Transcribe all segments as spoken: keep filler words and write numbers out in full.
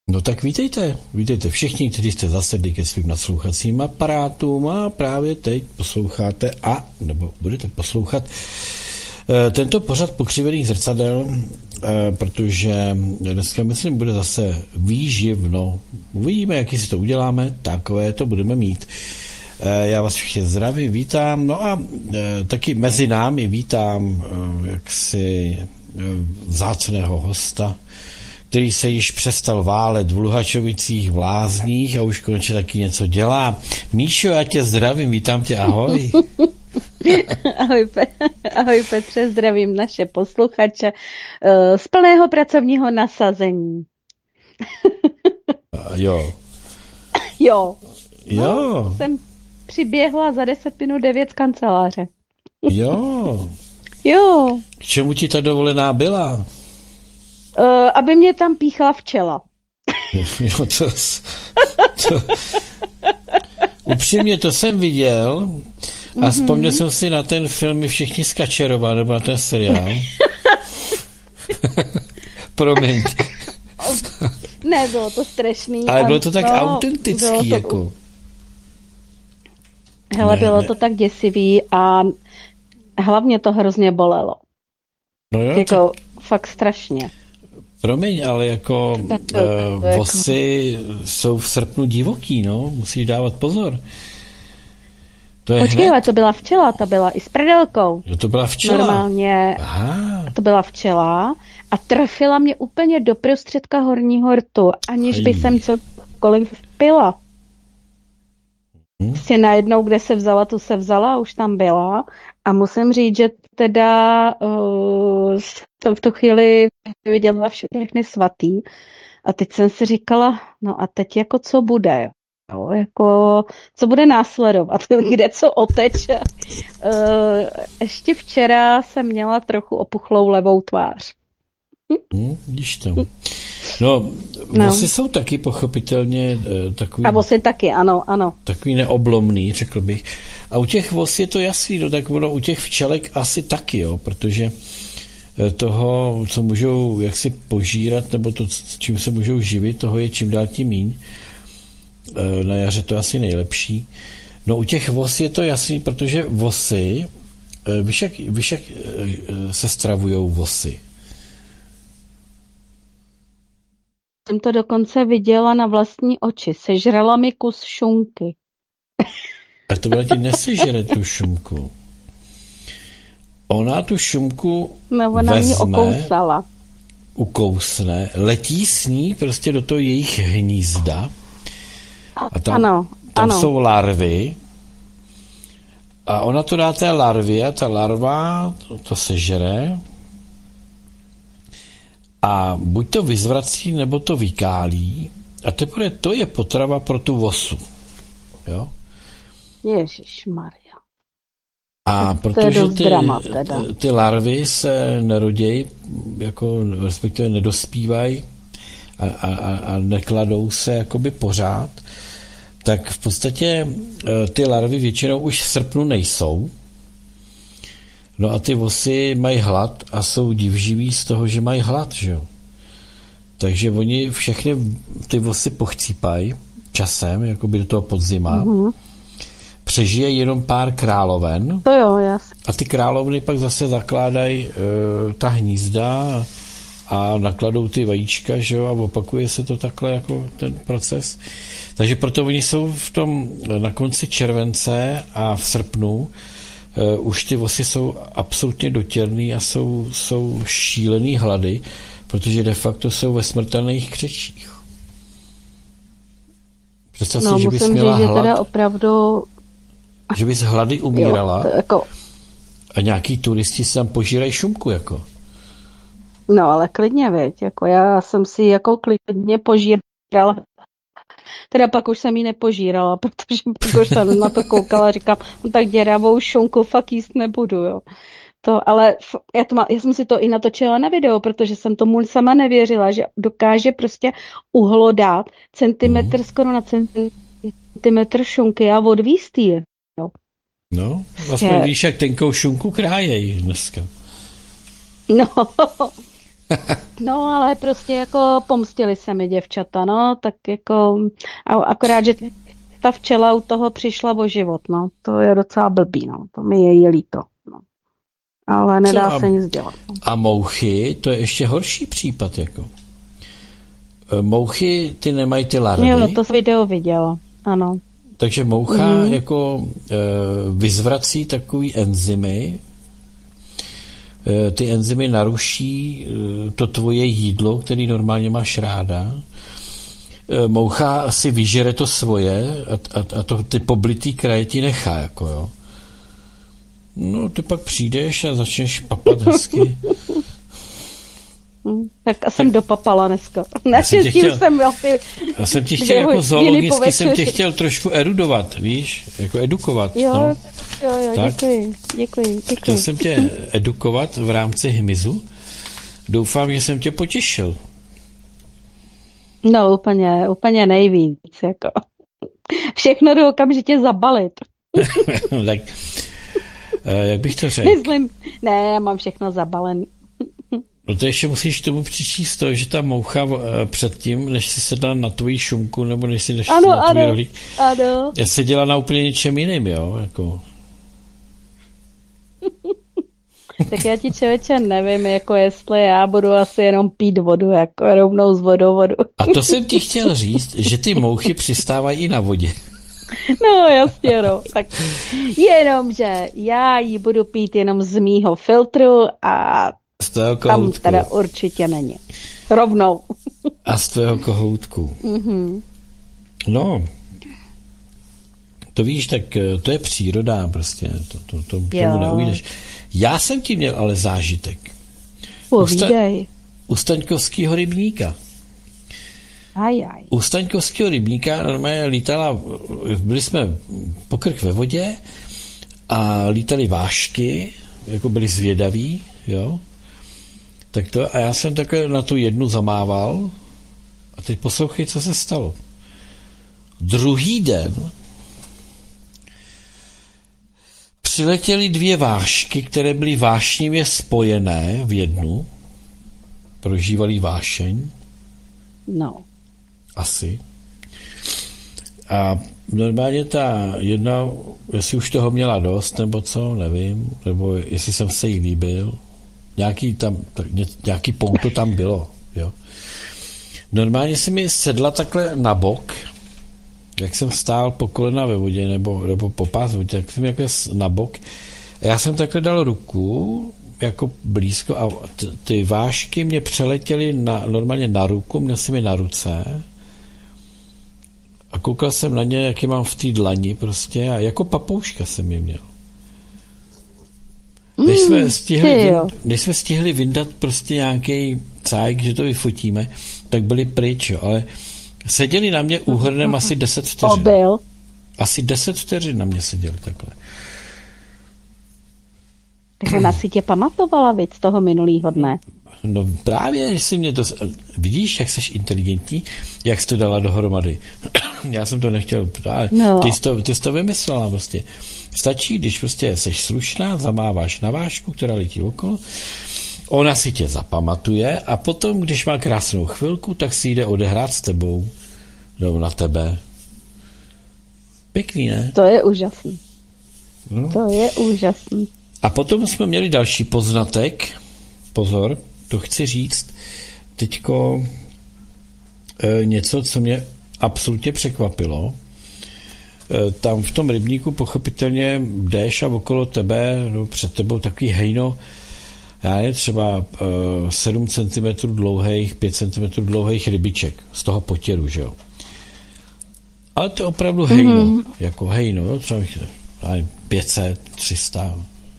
No tak vítejte, vítejte všichni, kteří jste zasedli ke svým naslouchacím aparátům a právě teď posloucháte a, nebo budete poslouchat eh, tento pořad pokřivených zrcadel, eh, protože dneska, myslím, bude zase výživno. Uvidíme, jaký si to uděláme, takové to budeme mít. Eh, já vás všichni zdravím, vítám, no a eh, taky mezi námi vítám eh, jaksi eh, vzácného hosta, který se již přestal válet v Luhačovicích, v Lázních a už konečně taky něco dělá. Míšo, já tě zdravím, vítám tě, ahoj. Ahoj, Pe- ahoj Petře, zdravím naše posluchače uh, z plného pracovního nasazení. A jo. Jo. Jo. No, jsem přiběhla za deset minut devět z kanceláře. Jo. Jo. K čemu ti ta dovolená byla? Uh, aby mě tam píchla včela. Jo, to, to, upřímně to jsem viděl a mm-hmm. vzpomněl jsem si na ten film My všichni z Kačerova, nebo na ten seriál. Promiň. Ne, bylo to strašný. Ale bylo to tak no, autentický, to, jako. Hele, ne, bylo ne. to tak děsivý a hlavně to hrozně bolelo. No jo, jako to... fakt strašně. Promiň, ale jako Tak to, to, uh, to vosy jako... jsou v srpnu divoký, no, musíš dávat pozor. To je Počkej, hned... ale to byla včela, ta byla i s prdelkou. Jo, to byla včela. Normálně, Aha. to byla včela a trefila mě úplně do prostředka horního rtu, aniž by jsem cokoliv pila. Hmm. Prostě najednou, kde se vzala, tu se vzala, už tam byla a musím říct, že teda uh, jsem v tu chvíli viděla všechny svatý a teď jsem si říkala, no a teď jako co bude, jo, jako co bude následovat, kde co oteče. Uh, ještě včera jsem měla trochu opuchlou levou tvář. Hmm, vidíš to. No, vosy no. jsou taky pochopitelně uh, takový... A vosy taky, ano, ano. Takový neoblomný, řekl bych. A u těch vos je to jasný, no tak ono u těch včelek asi taky, jo, protože toho, co můžou jaksi požírat, nebo to, s čím se můžou živit, toho je čím dál tím míň. Na jaře to je asi nejlepší. No u těch vos je to jasný, protože vosy, víš jak, víš, jak se stravujou vosy? Jsem to dokonce viděla na vlastní oči. Sežrala mi kus šunky. A to byla ti nesežere tu šunku. Ona tu šumku no, ona vezme, mě okousala. ukousne, letí s ní prostě do toho jejich hnízda a tam, ano, tam ano. jsou larvy a ona to dá té larvě a ta larva to, to sežere a buď to vyzvrací, nebo to vykálí a teprve to je potrava pro tu vosu. Jo? Ježišmarja. A to protože ty, drama, teda. ty larvy se nerodějí, jako respektive nedospívají a, a, a nekladou se jakoby pořád, tak v podstatě ty larvy většinou už v srpnu nejsou. No a ty vosy mají hlad a jsou divživí z toho, že mají hlad, že jo. Takže oni všechny ty vosy pochcípají časem, jakoby do toho podzima. Mm-hmm. Přežije jenom pár královen. To jo, jasně. A ty královny pak zase zakládají e, ta hnízda a nakladou ty vajíčka, že jo, a opakuje se to takhle jako ten proces. Takže proto oni jsou v tom na konci července a v srpnu e, už ty vosy jsou absolutně dotěrný a jsou, jsou šílený hlady, protože de facto jsou ve smrtelných křečích. Představ no, si, že bys musím měla říct, hlad, že teda opravdu... že bys hlady umírala jo, jako... a nějaký turisti si tam požírají šumku, jako. No, ale klidně, věď, jako já jsem si jako klidně požírala. Teda pak už jsem ji nepožírala, protože pak už jsem na to koukala a říkám, no tak děravou šunku fakt jíst nebudu, jo. To, ale já, to má, já jsem si to i natočila na video, protože jsem tomu sama nevěřila, že dokáže prostě uhlodat centimetr, mm. skoro na centimetr šunky a odvíst ji, jo. No, aspoň je... víš, jak tenkou šunku krájejí dneska. No, No, ale prostě jako pomstili se mi děvčata, no, tak jako, a akorát, že ta včela u toho přišla o život, no, to je docela blbý, no, to mi je jí líto, no. Ale Co nedá a, se nic dělat. No. a mouchy, to je ještě horší případ, jako. E, Mouchy, ty nemají ty larvy, Jo, to video viděla, ano. takže moucha Mhm. jako e, vyzvrací takový enzymy. E, ty enzymy naruší e, to tvoje jídlo, který normálně máš ráda. E, moucha si vyžere to svoje a, a, a to ty poblitý kraje ti nechá, jako jo. No, ty pak přijdeš a začneš papat hezky. Hm, Tak a jsem dopapala dneska. jsem tě Naštěstí chtěl- už jsem měl ty... Já jsem ti Dvě chtěl jako hodiny zoologicky, po jsem tě večeři. chtěl trošku erudovat, víš, jako edukovat. Jo, No. jo, jo, Tak. děkuji, děkuji, Chtěl děkuji. jsem tě edukovat v rámci hmyzu. Doufám, že jsem tě potěšil. No, úplně, úplně nejvíc, jako. Všechno jdu okamžitě zabalit. Tak, eh, jak bych to řekl? Myslím, ne, já mám všechno zabalené. No to ještě musíš tomu přičíst to, že ta moucha eh, předtím, než si sedla na tvoji šunku, nebo než si než Ano, na tvůj ano, rohlík, ano. seděla na úplně něčem jiným, jo, jako. Tak já ti člověče nevím, jako jestli já budu asi jenom pít vodu, jako rovnou z vodou vodu. A to jsem ti chtěl říct, že ty mouchy přistávají i na vodě. No jasně, no. Tak jenom, že já ji budu pít jenom z mýho filtru a Z tvého tam kohoutku. teda určitě není. Rovnou. A z tvého kohoutku. Mhm. No, to víš, tak eh, to je příroda prostě, to, to, to tomu Jo. neujdeš. Já jsem ti měl ale zážitek. Povídej. U Staňkovského rybníka. Aj, aj. U Staňkovského rybníka normálně lítala, byli jsme pokrk ve vodě a lítali vášky, jako byli zvědaví, jo. Tak to, a já jsem takhle na tu jednu zamával a teď poslouchej, co se stalo. Druhý den přiletěly dvě vášky, které byly vášnivě spojené v jednu, prožívali vášeň, No. asi. A normálně ta jedna, jestli už toho měla dost, nebo co, nevím, nebo jestli jsem se jí líbil, nějaký tam, tak ně, nějaký pouto tam bylo, jo. Normálně si mi sedla takhle na bok, jak jsem stál po kolena ve vodě, nebo, nebo po pás vodě, tak jsem jako na bok. A já jsem takhle dal ruku, jako blízko, a t- ty vášky mě přeletěly na, normálně na ruku, měl jsem je na ruce a koukal jsem na ně, jaký mám v té dlani prostě a jako papouška jsem je měl. Než jsme stihli, ty vyn, jo. než jsme stihli vyndat prostě nějaký cájk, že to vyfotíme, tak byli pryč, jo, ale seděli na mě úhrnem asi deset vteřin. Obil. Asi deset vteřin na mě seděli takhle. Tak ona si tě pamatovala, víc z toho minulýho dne. No právě, že si mě to... Vidíš, jak jsi inteligentní, jak jsi to dala dohromady. Já jsem to nechtěl... No. Ty jsi to, ty jsi to vymyslela prostě. Stačí, když prostě seš slušná, zamáváš na vášku, která letí okolo, ona si tě zapamatuje a potom, když má krásnou chvilku, tak si jde odehrát s tebou. Nebo na tebe. Pěkný, ne? To je úžasný. No. To je úžasný. A potom jsme měli další poznatek. Pozor, to chci říct. Teďko e, něco, co mě absolutně překvapilo. E, tam v tom rybníku pochopitelně jdeš a okolo tebe, no, před tebou takový hejno, já nevím, třeba e, sedm centimetrů dlouhých, pět centimetrů dlouhých rybiček z toho potěru, že jo. Ale to je opravdu hejno, mm-hmm. jako hejno, jo, třeba já nevím, pět set, tři sta.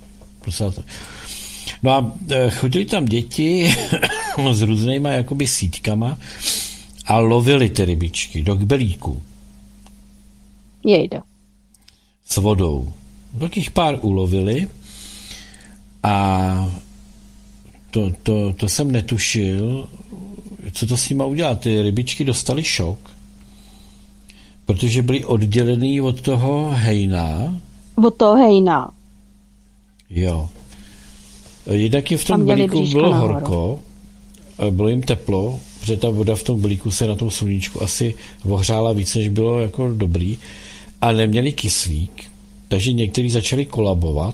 No a e, chodili tam děti s různýma jakoby síťkama a lovili ty rybičky do kbelíku Jejda. s vodou. Takých pár ulovili a to, to, to jsem netušil, co to s nima udělá. Ty rybičky dostaly šok, protože byly oddělený od toho hejna. Od toho hejna. Jo. Jednak jim v Tam tom měli balíku bříško bylo nahoru. horko bylo jim teplo, protože ta voda v tom blíku se na tom sluníčku asi ohřála víc, než bylo jako dobrý, a neměli kyslík, takže někteří začali kolabovat.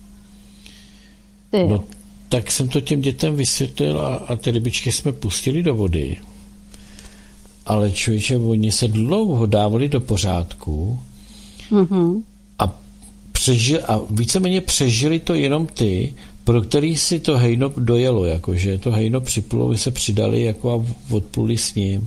Ty. No, tak jsem to těm dětem vysvětlil a, a ty rybičky jsme pustili do vody. Ale člověče, oni se dlouho dávali do pořádku Mm-hmm. a, přežili, a víceméně přežili to jenom ty, pro který si to hejno dojelo, jakože to hejno připlulo, vy se přidali jako a odpluli s ním.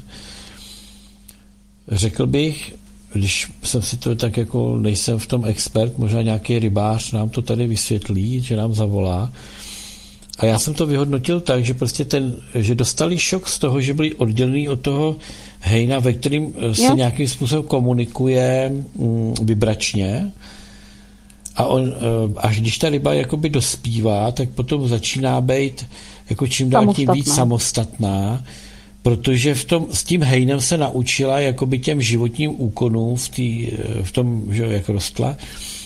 Řekl bych, když jsem si to tak jako, nejsem v tom expert, možná nějaký rybář nám to tady vysvětlí, že nám zavolá. A já jsem to vyhodnotil tak, že prostě ten, že dostali šok z toho, že byli oddělení od toho hejna, ve kterým se Jo. nějakým způsobem komunikuje mm, vibračně. A on, až když ta ryba jakoby dospívá, tak potom začíná být jako čím dál tím víc samostatná, protože v tom, s tím hejnem se naučila jakoby těm životním úkonům v, tý, v tom, že jak rostla,